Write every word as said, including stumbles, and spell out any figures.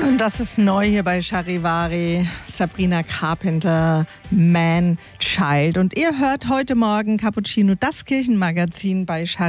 Und das ist neu hier bei Charivari, Sabrina Carpenter, Man Child. Und ihr hört heute Morgen Cappuccino, das Kirchenmagazin bei Charivari.